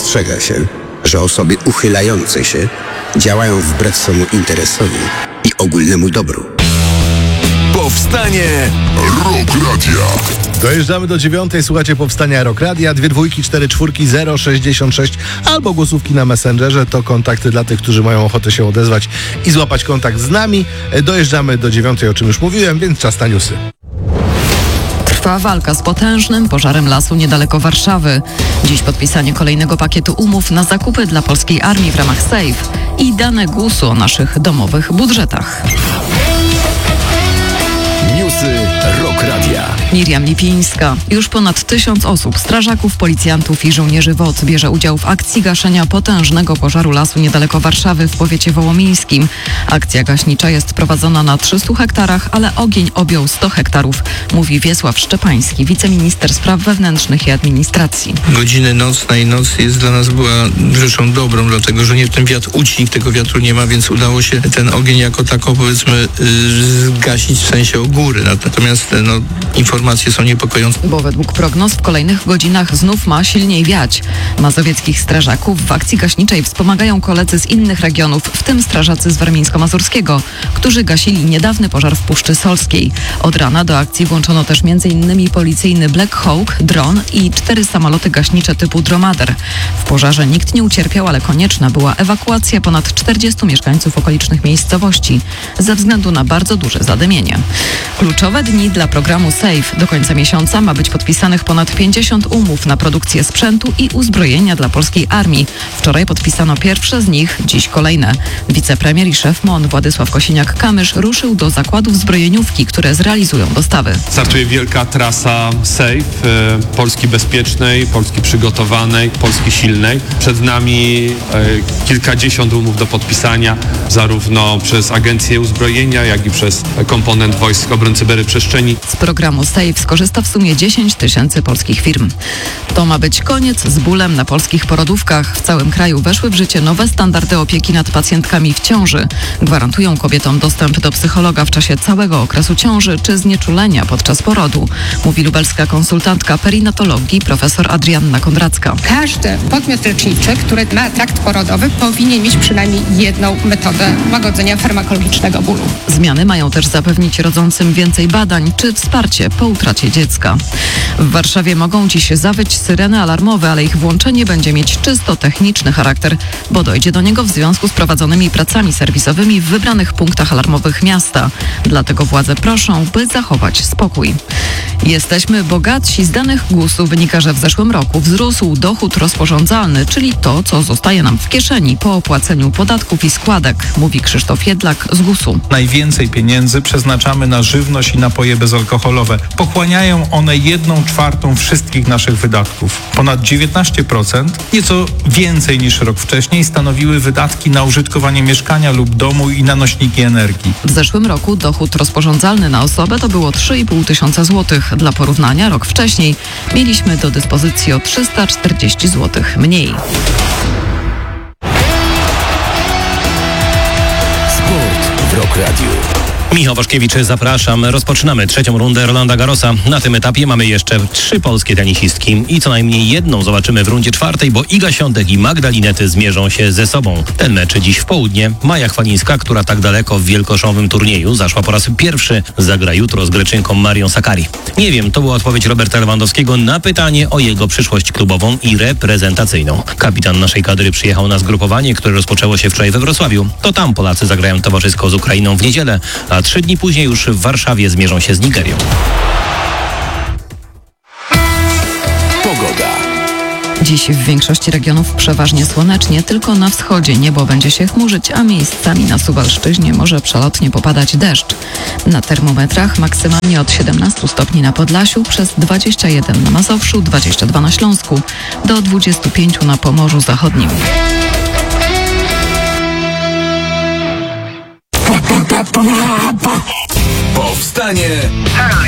Ostrzega się, że osoby uchylające się działają wbrew swemu interesowi i ogólnemu dobru. Powstanie Rock Radia. Dojeżdżamy do 9. Słuchacie Powstania Rock Radia. 2 dwójki, 4 czwórki, 066 albo głosówki na Messengerze. To kontakty dla tych, którzy mają ochotę się odezwać i złapać kontakt z nami. Dojeżdżamy do 9, o czym już mówiłem, więc czas na newsy. Trwa walka z potężnym pożarem lasu niedaleko Warszawy. Dziś podpisanie kolejnego pakietu umów na zakupy dla polskiej armii w ramach SAFE i dane GUS-u o naszych domowych budżetach. Newsy Rock Radia. Miriam Lipińska. Już ponad 1000 osób, strażaków, policjantów i żołnierzy WOT bierze udział w akcji gaszenia potężnego pożaru lasu niedaleko Warszawy w powiecie wołomińskim. Akcja gaśnicza jest prowadzona na 300 hektarach, ale ogień objął 100 hektarów, mówi Wiesław Szczepański, wiceminister spraw wewnętrznych i administracji. Godziny nocnej, noc dla nas była rzeczą dobrą, dlatego że nie ten wiatr ucichł, tego wiatru nie ma, więc udało się ten ogień jako tako, powiedzmy, zgasić w sensie góry. Natomiast informacje są niepokojące. Bo według prognoz w kolejnych godzinach znów ma silniej wiać. Mazowieckich strażaków w akcji gaśniczej wspomagają koledzy z innych regionów, w tym strażacy z warmińsko-mazurskiego, którzy gasili niedawny pożar w Puszczy Solskiej. Od rana do akcji włączono też m.in. policyjny Black Hawk, dron i 4 samoloty gaśnicze typu Dromader. W pożarze nikt nie ucierpiał, ale konieczna była ewakuacja ponad 40 mieszkańców okolicznych miejscowości ze względu na bardzo duże zadymienie. Kluczowe dni dla programu SAFE. Do końca miesiąca ma być podpisanych ponad 50 umów na produkcję sprzętu i uzbrojenia dla polskiej armii. Wczoraj podpisano pierwsze z nich, dziś kolejne. Wicepremier i szef MON Władysław Kosiniak-Kamysz ruszył do zakładów zbrojeniówki, które zrealizują dostawy. Startuje wielka trasa SAFE, Polski bezpiecznej, Polski przygotowanej, Polski silnej. Przed nami kilkadziesiąt umów do podpisania, zarówno przez Agencję Uzbrojenia, jak i przez komponent Wojsk Obrony Cyberprzestrzeni. Z programu SAFE skorzysta w sumie 10 000 polskich firm. To ma być koniec z bólem na polskich porodówkach. W całym kraju weszły w życie nowe standardy opieki nad pacjentkami w ciąży. Gwarantują kobietom dostęp do psychologa w czasie całego okresu ciąży czy znieczulenia podczas porodu, mówi lubelska konsultantka perinatologii profesor Adrianna Kondracka. Każdy podmiot leczniczy, który ma trakt porodowy, powinien mieć przynajmniej jedną metodę łagodzenia farmakologicznego bólu. Zmiany mają też zapewnić rodzącym więcej badań czy wsparcie po utracie dziecka. W Warszawie mogą dziś zawyć syreny alarmowe, ale ich włączenie będzie mieć czysto techniczny charakter, bo dojdzie do niego w związku z prowadzonymi pracami serwisowymi w wybranych punktach alarmowych miasta. Dlatego władze proszą, by zachować spokój. Jesteśmy bogatsi. Z danych GUS-u wynika, że w zeszłym roku wzrósł dochód rozporządzalny, czyli to, co zostaje nam w kieszeni po opłaceniu podatków i składek, mówi Krzysztof Jedlak z GUS-u. Najwięcej pieniędzy przeznaczamy na żywność i napoje bezalkoholowe. Pochłaniają one 1/4 wszystkich naszych wydatków. Ponad 19%, nieco więcej niż rok wcześniej, stanowiły wydatki na użytkowanie mieszkania lub domu i na nośniki energii. W zeszłym roku dochód rozporządzalny na osobę to było 3,5 tysiąca złotych. Dla porównania rok wcześniej mieliśmy do dyspozycji o 340 zł mniej. Sport w Rock Radiu. Michał Waszkiewicz, zapraszam. Rozpoczynamy trzecią rundę Rolanda Garrosa. Na tym etapie mamy jeszcze 3 polskie tenisistki i co najmniej jedną zobaczymy w rundzie 4, bo Iga Świątek i Magda Linety zmierzą się ze sobą. Ten mecz dziś w południe. Maja Chwalińska, która tak daleko w wielkoszowym turnieju zaszła po raz pierwszy, zagra jutro z Greczynką Marią Sakkari. Nie wiem, to była odpowiedź Roberta Lewandowskiego na pytanie o jego przyszłość klubową i reprezentacyjną. Kapitan naszej kadry przyjechał na zgrupowanie, które rozpoczęło się wczoraj we Wrocławiu. To tam Polacy zagrają towarzysko z Ukrainą w niedzielę, a 3 dni później już w Warszawie zmierzą się z Nigerią. Pogoda. Dziś w większości regionów przeważnie słonecznie, tylko na wschodzie niebo będzie się chmurzyć, a miejscami na Suwalszczyźnie może przelotnie popadać deszcz. Na termometrach maksymalnie od 17 stopni na Podlasiu, przez 21 na Mazowszu, 22 na Śląsku, do 25 na Pomorzu Zachodnim. Powstanie